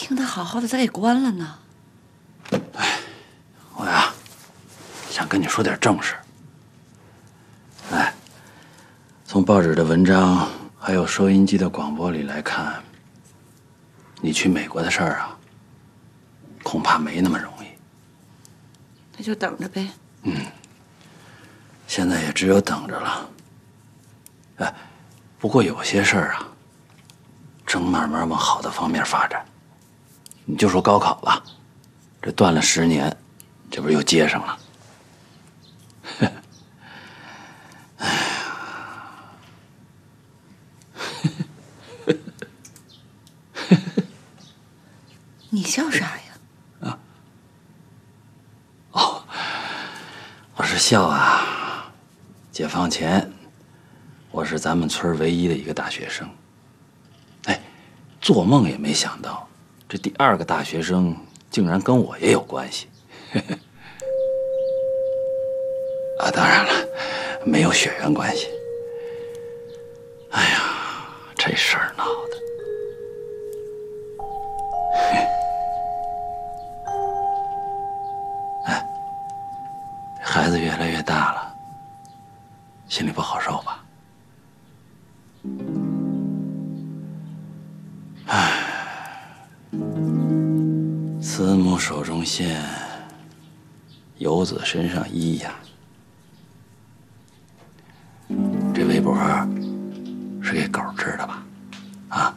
听他好好的，咋给关了呢？ 哎，我呀，想跟你说点正事。哎，从报纸的文章还有收音机的广播里来看，你去美国的事儿啊，恐怕没那么容易。 那就等着呗。 现在也只有等着了。哎，不过有些事儿啊，正慢慢往好的方面发展。你就说高考吧，这断了10年，这不是又接上了？ 你笑啥呀？ 我是笑啊，解放前，我是咱们村唯一的一个大学生。哎，做梦也没想到，这第2个大学生竟然跟我也有关系。啊，当然了，没有血缘关系。哎呀，这事儿闹的。哎，孩子越来越大了，心里不好受吧？慈母手中线，游子身上衣呀。这围脖是给狗织的吧？